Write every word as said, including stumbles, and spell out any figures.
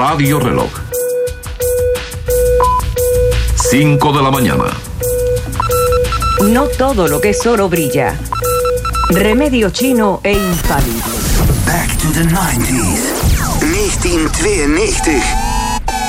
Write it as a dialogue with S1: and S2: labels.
S1: Radio Reloj. cinco de la mañana.
S2: No todo lo que es oro brilla. Remedio chino e infalible.
S3: Back to the nineties. negentien tweeënnegentig.